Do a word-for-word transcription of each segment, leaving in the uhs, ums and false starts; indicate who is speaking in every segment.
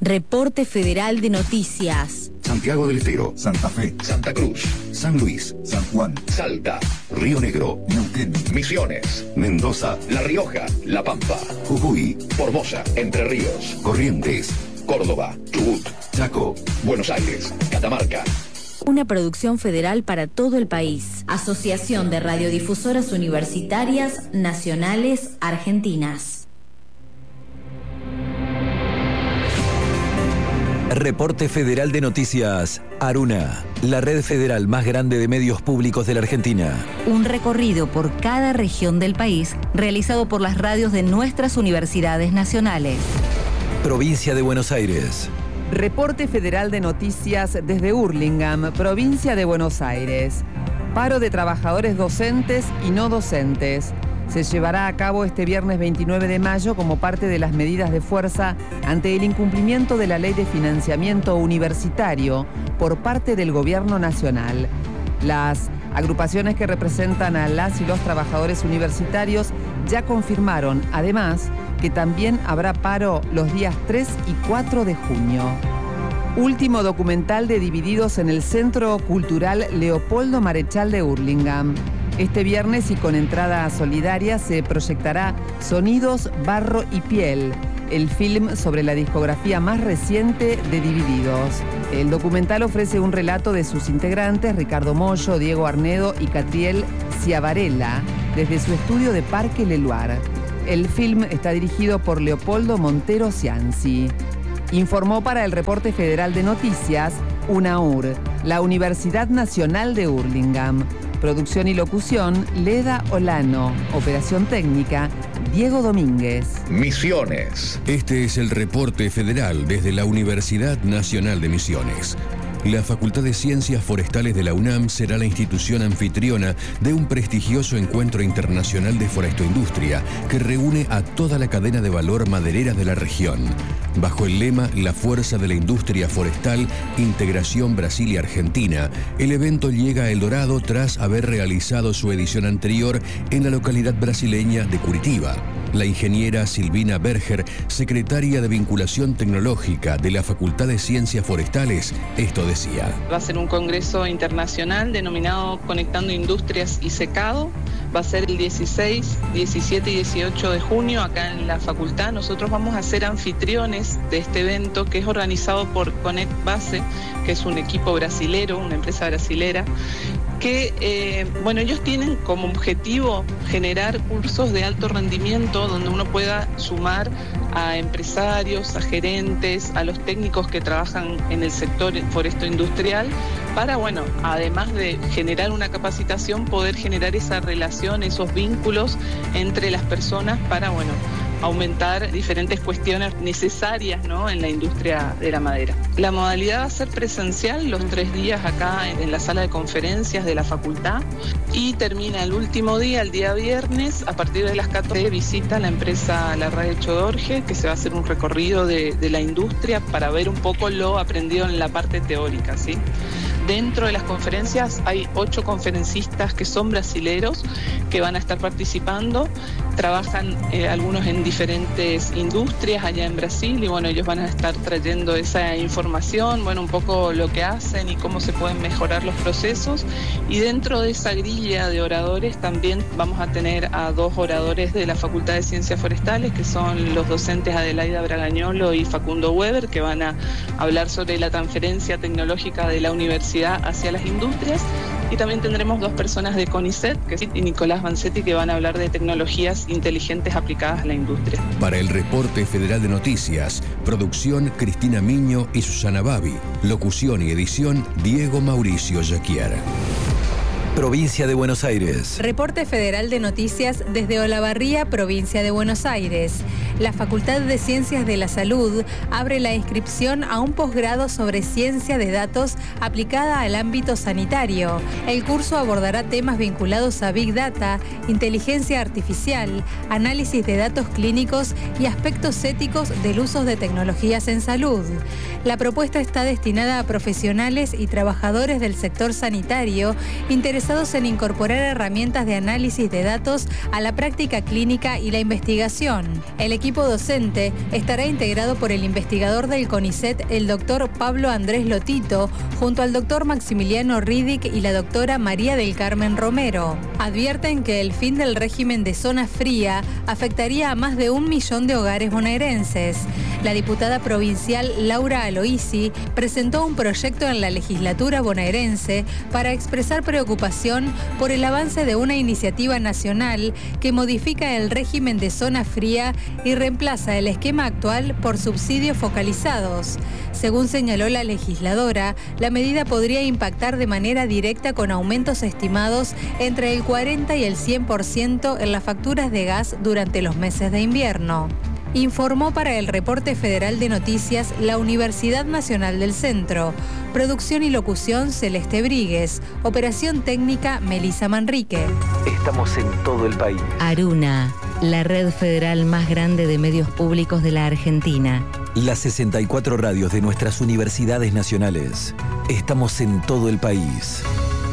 Speaker 1: Reporte Federal de Noticias.
Speaker 2: Santiago del Estero, Santa Fe, Santa Cruz, San Luis, San Juan, Salta, Río Negro, Neuquén, Misiones, Mendoza, La Rioja, La Pampa, Jujuy, Formosa, Entre Ríos, Corrientes, Córdoba, Chubut, Chaco, Buenos Aires, Catamarca.
Speaker 1: Una producción federal para todo el país. Asociación de Radiodifusoras Universitarias Nacionales Argentinas.
Speaker 3: Reporte Federal de Noticias, Aruna, la red federal más grande de medios públicos de la Argentina.
Speaker 4: Un recorrido por cada región del país realizado por las radios de nuestras universidades nacionales.
Speaker 3: Provincia de Buenos Aires.
Speaker 5: Reporte Federal de Noticias desde Hurlingham, provincia de Buenos Aires. Paro de trabajadores docentes y no docentes. Se llevará a cabo este viernes veintinueve de mayo como parte de las medidas de fuerza ante el incumplimiento de la Ley de Financiamiento Universitario por parte del Gobierno Nacional. Las agrupaciones que representan a las y los trabajadores universitarios ya confirmaron, además, que también habrá paro los días tres y cuatro de junio. Último documental de Divididos en el Centro Cultural Leopoldo Marechal de Hurlingham. Este viernes y con entrada solidaria se proyectará Sonidos, Barro y Piel, el film sobre la discografía más reciente de Divididos. El documental ofrece un relato de sus integrantes, Ricardo Mollo, Diego Arnedo y Catriel Ciavarella, desde su estudio de Parque Leluar. El film está dirigido por Leopoldo Montero Cianci. Informó para el Reporte Federal de Noticias, UNAUR, la Universidad Nacional de Hurlingham. Producción y locución, Leda Olano. Operación técnica, Diego Domínguez.
Speaker 2: Misiones.
Speaker 6: Este es el Reporte Federal desde la Universidad Nacional de Misiones. La Facultad de Ciencias Forestales de la UNAM será la institución anfitriona de un prestigioso encuentro internacional de forestoindustria que reúne a toda la cadena de valor maderera de la región. Bajo el lema La fuerza de la industria forestal, integración Brasil y Argentina, el evento llega a El Dorado tras haber realizado su edición anterior en la localidad brasileña de Curitiba. La ingeniera Silvina Berger, secretaria de Vinculación Tecnológica de la Facultad de Ciencias Forestales, esto decía.
Speaker 7: Va a ser un congreso internacional denominado Conectando Industrias y Secado. Va a ser el dieciséis, diecisiete y dieciocho de junio acá en la facultad. Nosotros vamos a ser anfitriones de este evento que es organizado por Connect Base, que es un equipo brasilero, una empresa brasilera, que, eh, bueno, ellos tienen como objetivo generar cursos de alto rendimiento donde uno pueda sumar a empresarios, a gerentes, a los técnicos que trabajan en el sector foresto industrial para, bueno, además de generar una capacitación, poder generar esa relación, esos vínculos entre las personas para, bueno, aumentar diferentes cuestiones necesarias, ¿no?, en la industria de la madera. La modalidad va a ser presencial los tres días acá en la sala de conferencias de la facultad y termina el último día, el día viernes, a partir de las catorce, visita la empresa La Radio Chodorge, que se va a hacer un recorrido de, de la industria para ver un poco lo aprendido en la parte teórica, ¿sí? Dentro de las conferencias hay ocho conferencistas que son brasileros que van a estar participando, trabajan eh, algunos en diferentes industrias allá en Brasil y bueno, ellos van a estar trayendo esa información, bueno, un poco lo que hacen y cómo se pueden mejorar los procesos. Y dentro de esa grilla de oradores también vamos a tener a dos oradores de la Facultad de Ciencias Forestales, que son los docentes Adelaida Bragañolo y Facundo Weber, que van a hablar sobre la transferencia tecnológica de la universidad hacia las industrias, y también tendremos dos personas de CONICET, que es y Nicolás Vanzetti, que van a hablar de tecnologías inteligentes aplicadas a la industria.
Speaker 6: Para el Reporte Federal de Noticias, producción Cristina Miño y Susana Babi, locución y edición Diego Mauricio Jaquier.
Speaker 3: Provincia de Buenos Aires.
Speaker 8: Reporte Federal de Noticias desde Olavarría, provincia de Buenos Aires. La Facultad de Ciencias de la Salud abre la inscripción a un posgrado sobre ciencia de datos aplicada al ámbito sanitario. El curso abordará temas vinculados a Big Data, inteligencia artificial, análisis de datos clínicos y aspectos éticos del uso de tecnologías en salud. La propuesta está destinada a profesionales y trabajadores del sector sanitario interesados interesados en incorporar herramientas de análisis de datos a la práctica clínica y la investigación. El equipo docente estará integrado por el investigador del CONICET, el doctor Pablo Andrés Lotito, junto al doctor Maximiliano Riddick y la doctora María del Carmen Romero. Advierten que el fin del régimen de zona fría afectaría a más de un millón de hogares bonaerenses. La diputada provincial Laura Aloisi presentó un proyecto en la legislatura bonaerense para expresar preocupación por el avance de una iniciativa nacional que modifica el régimen de zona fría y reemplaza el esquema actual por subsidios focalizados. Según señaló la legisladora, la medida podría impactar de manera directa con aumentos estimados entre el cuarenta y el cien por ciento en las facturas de gas durante los meses de invierno. Informó para el Reporte Federal de Noticias la Universidad Nacional del Centro. Producción y locución Celeste Bríguez. Operación técnica Melisa Manrique.
Speaker 3: Estamos en todo el país.
Speaker 4: Aruna, la red federal más grande de medios públicos de la Argentina.
Speaker 3: Las sesenta y cuatro radios de nuestras universidades nacionales. Estamos en todo el país.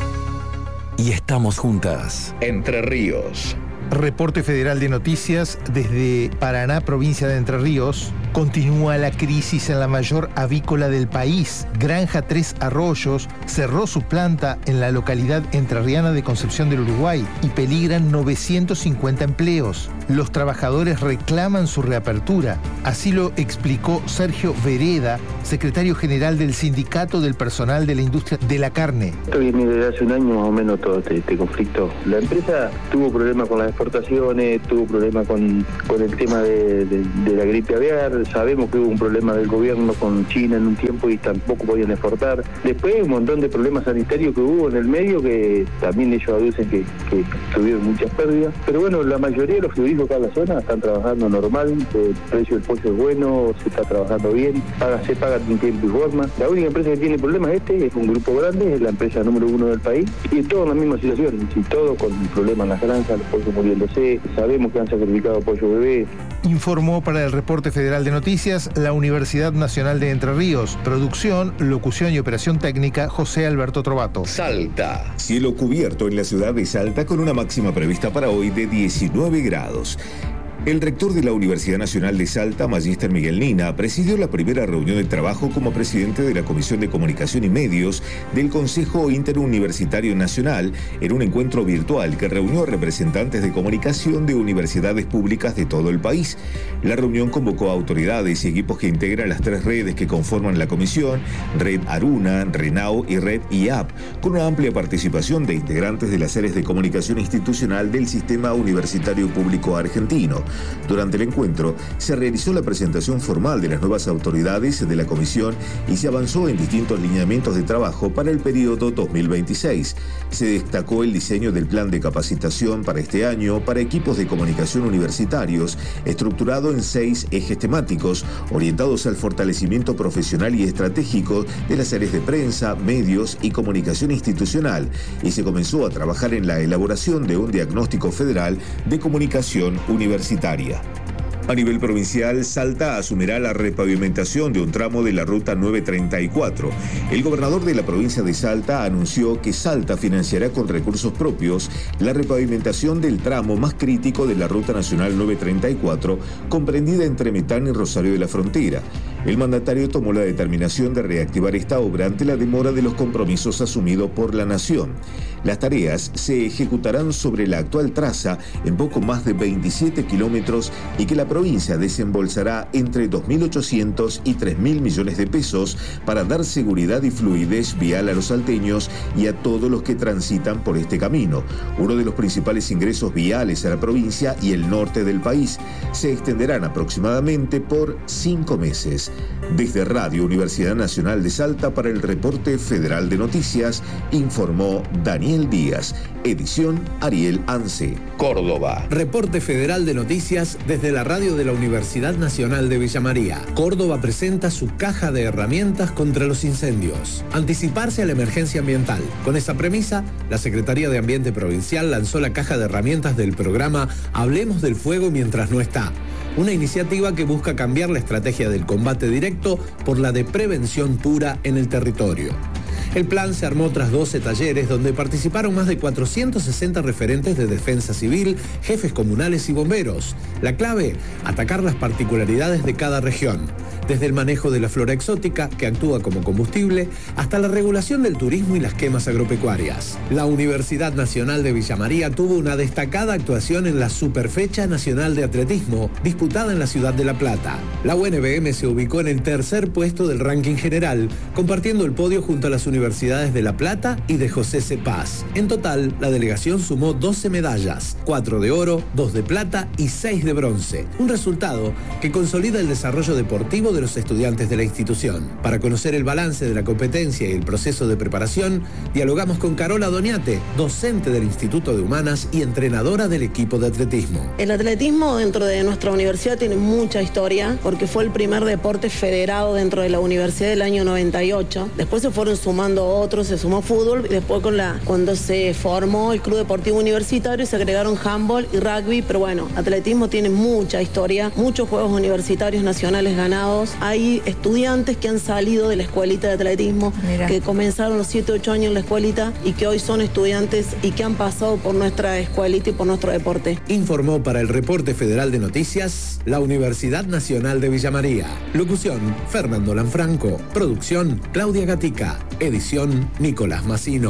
Speaker 3: Y estamos juntas.
Speaker 2: Entre Ríos.
Speaker 9: Reporte Federal de Noticias desde Paraná, provincia de Entre Ríos. Continúa la crisis en la mayor avícola del país. Granja Tres Arroyos cerró su planta en la localidad entrerriana de Concepción del Uruguay y peligran novecientos cincuenta empleos. Los trabajadores reclaman su reapertura. Así lo explicó Sergio Vereda, secretario general del Sindicato del Personal de la Industria de la Carne.
Speaker 10: Esto viene desde hace un año más o menos todo este, este conflicto. La empresa tuvo problemas con las exportaciones, tuvo problemas con, con el tema de, de, de la gripe aviar. Sabemos que hubo un problema del gobierno con China en un tiempo y tampoco podían exportar. Después un montón de problemas sanitarios que hubo en el medio que también ellos aducen que, que tuvieron muchas pérdidas. Pero bueno, la mayoría de los frigoríficos acá en la zona están trabajando normal, el precio del pollo es bueno, se está trabajando bien, paga, se paga en tiempo y forma. La única empresa que tiene problemas este es un grupo grande, es la empresa número uno del país y todos en la misma situación, y todo con problemas en las granjas, los pollos muriéndose, sabemos que han sacrificado pollo bebé.
Speaker 9: Informó para el Reporte Federal de Noticias la Universidad Nacional de Entre Ríos. Producción, locución y operación técnica José Alberto Trovato.
Speaker 2: Salta. Cielo cubierto en la ciudad de Salta con una máxima prevista para hoy de diecinueve grados. El rector de la Universidad Nacional de Salta, Magíster Miguel Nina, presidió la primera reunión de trabajo como presidente de la Comisión de Comunicación y Medios del Consejo Interuniversitario Nacional en un encuentro virtual que reunió a representantes de comunicación de universidades públicas de todo el país. La reunión convocó a autoridades y equipos que integran las tres redes que conforman la comisión, Red Aruna, RENAO y Red I A P, con una amplia participación de integrantes de las áreas de comunicación institucional del Sistema Universitario Público Argentino. Durante el encuentro se realizó la presentación formal de las nuevas autoridades de la comisión y se avanzó en distintos lineamientos de trabajo para el periodo dos mil veintiséis. Se destacó el diseño del plan de capacitación para este año para equipos de comunicación universitarios, estructurado en seis ejes temáticos orientados al fortalecimiento profesional y estratégico de las áreas de prensa, medios y comunicación institucional, y se comenzó a trabajar en la elaboración de un diagnóstico federal de comunicación universitaria. A nivel provincial, Salta asumirá la repavimentación de un tramo de la Ruta nueve treinta y cuatro. El gobernador de la provincia de Salta anunció que Salta financiará con recursos propios la repavimentación del tramo más crítico de la Ruta Nacional nueve treinta y cuatro, comprendida entre Metán y Rosario de la Frontera. El mandatario tomó la determinación de reactivar esta obra ante la demora de los compromisos asumidos por la Nación. Las tareas se ejecutarán sobre la actual traza en poco más de veintisiete kilómetros y que la provincia desembolsará entre dos mil ochocientos y tres mil millones de pesos para dar seguridad y fluidez vial a los salteños y a todos los que transitan por este camino, uno de los principales ingresos viales a la provincia y el norte del país. Se extenderán aproximadamente por cinco meses. Desde Radio Universidad Nacional de Salta para el Reporte Federal de Noticias, informó Daniel Díaz, edición Ariel Anse. Córdoba.
Speaker 11: Reporte Federal de Noticias desde la radio de la Universidad Nacional de Villa María. Córdoba presenta su caja de herramientas contra los incendios. Anticiparse a la emergencia ambiental. Con esa premisa, la Secretaría de Ambiente Provincial lanzó la caja de herramientas del programa Hablemos del Fuego mientras no está. Una iniciativa que busca cambiar la estrategia del combate directo por la de prevención pura en el territorio. El plan se armó tras doce talleres donde participaron más de cuatrocientos sesenta referentes de defensa civil, jefes comunales y bomberos. La clave, atacar las particularidades de cada región, desde el manejo de la flora exótica, que actúa como combustible, hasta la regulación del turismo y las quemas agropecuarias. La Universidad Nacional de Villa María tuvo una destacada actuación en la Superfecha Nacional de Atletismo, disputada en la ciudad de La Plata. La U N B M se ubicó en el tercer puesto del ranking general, compartiendo el podio junto a las universidades de La Plata y de José C. Paz. En total, la delegación sumó doce medallas, cuatro de oro, dos de plata y seis de bronce. Un resultado que consolida el desarrollo deportivo de los estudiantes de la institución. Para conocer el balance de la competencia y el proceso de preparación, dialogamos con Carola Doniate, docente del Instituto de Humanas y entrenadora del equipo de atletismo.
Speaker 12: El atletismo dentro de nuestra universidad tiene mucha historia porque fue el primer deporte federado dentro de la universidad del año noventa y ocho. Después se fueron sumando otros, se sumó fútbol y después con la, cuando se formó el Club Deportivo Universitario se agregaron handball y rugby, pero bueno, atletismo tiene mucha historia, muchos juegos universitarios nacionales ganados. Hay estudiantes que han salido de la escuelita de atletismo, Mira. que comenzaron los siete, ocho años en la escuelita y que hoy son estudiantes y que han pasado por nuestra escuelita y por nuestro deporte.
Speaker 11: Informó para el Reporte Federal de Noticias la Universidad Nacional de Villa María. Locución, Fernando Lanfranco. Producción, Claudia Gatica. Edición, Nicolás Massino.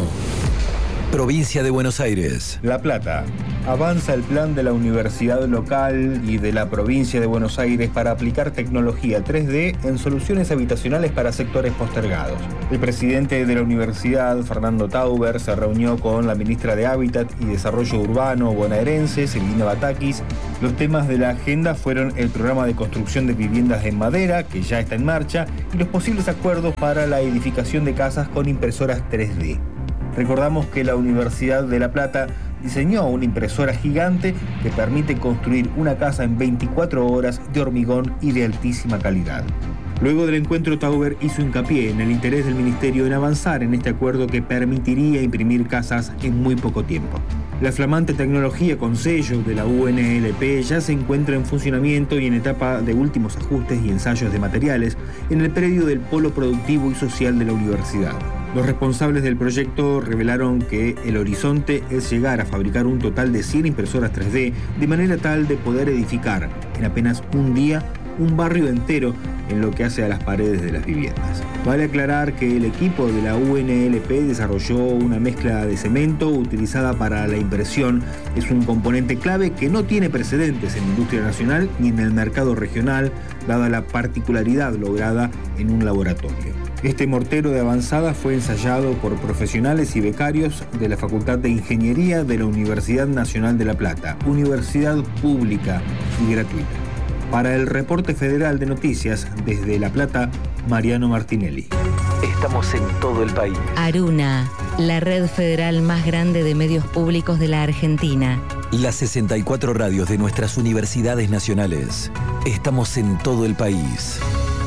Speaker 3: Provincia de Buenos Aires.
Speaker 13: La Plata. Avanza el plan de la universidad local y de la provincia de Buenos Aires para aplicar tecnología tres D en soluciones habitacionales para sectores postergados. El presidente de la universidad, Fernando Tauber, se reunió con la ministra de Hábitat y Desarrollo Urbano bonaerense, Celina Batakis. Los temas de la agenda fueron el programa de construcción de viviendas en madera, que ya está en marcha, y los posibles acuerdos para la edificación de casas con impresoras tres D. Recordamos que la Universidad de La Plata diseñó una impresora gigante que permite construir una casa en veinticuatro horas de hormigón y de altísima calidad. Luego del encuentro, Tauber hizo hincapié en el interés del Ministerio en avanzar en este acuerdo que permitiría imprimir casas en muy poco tiempo. La flamante tecnología con sello de la U N L P ya se encuentra en funcionamiento y en etapa de últimos ajustes y ensayos de materiales en el predio del Polo Productivo y Social de la universidad. Los responsables del proyecto revelaron que el horizonte es llegar a fabricar un total de cien impresoras tres D de manera tal de poder edificar en apenas un día un barrio entero en lo que hace a las paredes de las viviendas. Vale aclarar que el equipo de la U N L P desarrolló una mezcla de cemento utilizada para la impresión. Es un componente clave que no tiene precedentes en la industria nacional ni en el mercado regional, dada la particularidad lograda en un laboratorio. Este mortero de avanzada fue ensayado por profesionales y becarios de la Facultad de Ingeniería de la Universidad Nacional de La Plata, universidad pública y gratuita. Para el Reporte Federal de Noticias, desde La Plata, Mariano Martinelli.
Speaker 3: Estamos en todo el país.
Speaker 4: Aruna, la red federal más grande de medios públicos de la Argentina.
Speaker 3: Las sesenta y cuatro radios de nuestras universidades nacionales. Estamos en todo el país.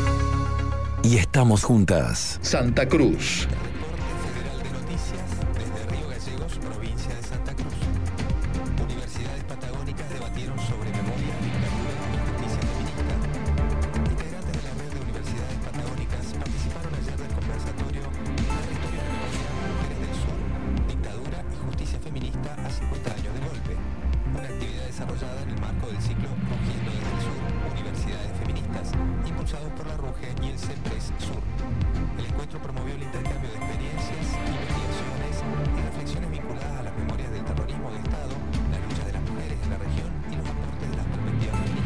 Speaker 3: Y estamos juntas.
Speaker 2: Santa Cruz.
Speaker 14: Vinculadas a las memorias del terrorismo de Estado, la lucha de las mujeres en la región y los aportes de las perspectivas feministas.